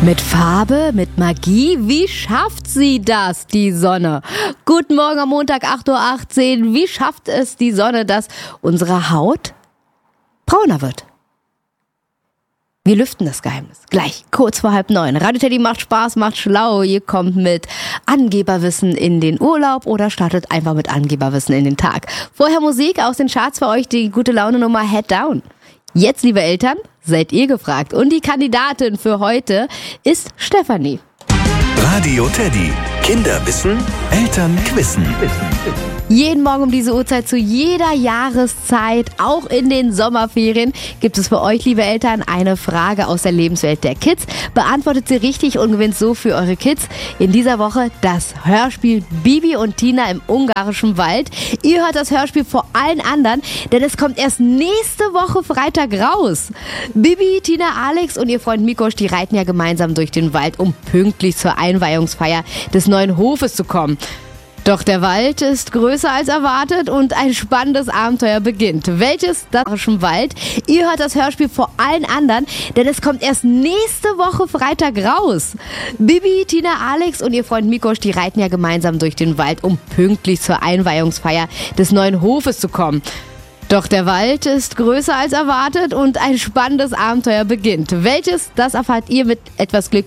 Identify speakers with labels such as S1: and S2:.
S1: Mit Farbe, mit Magie, wie schafft sie das, die Sonne? Guten Morgen am Montag, 8.18 Uhr. Wie schafft es die Sonne, dass unsere Haut brauner wird? Wir lüften das Geheimnis. Gleich, kurz vor 8:30. Radio Teddy macht Spaß, macht schlau. Ihr kommt mit Angeberwissen in den Urlaub oder startet einfach mit Angeberwissen in den Tag. Vorher Musik aus den Charts für euch, die gute Laune-Nummer Head Down. Jetzt, liebe Eltern, seid ihr gefragt. Und die Kandidatin für heute ist Stefanie.
S2: Radio Teddy. Kinder wissen, Eltern quissen.
S1: Jeden Morgen um diese Uhrzeit zu jeder Jahreszeit, auch in den Sommerferien, gibt es für euch, liebe Eltern, eine Frage aus der Lebenswelt der Kids. Beantwortet sie richtig und gewinnt so für eure Kids in dieser Woche das Hörspiel Bibi und Tina im ungarischen Wald. Ihr hört das Hörspiel vor allen anderen, denn es kommt erst nächste Woche Freitag raus. Bibi, Tina, Alex und ihr Freund Mikosch, die reiten ja gemeinsam durch den Wald, um pünktlich zur Einweihungsfeier des neuen Hofes zu kommen. Doch der Wald ist größer als erwartet und ein spannendes Abenteuer beginnt. Welches? Das im Wald. Ihr hört das Hörspiel vor allen anderen, denn es kommt erst nächste Woche Freitag raus. Bibi, Tina, Alex und ihr Freund Mikosch, die reiten ja gemeinsam durch den Wald, um pünktlich zur Einweihungsfeier des neuen Hofes zu kommen. Doch der Wald ist größer als erwartet und ein spannendes Abenteuer beginnt. Welches? Das erfahrt ihr mit etwas Glück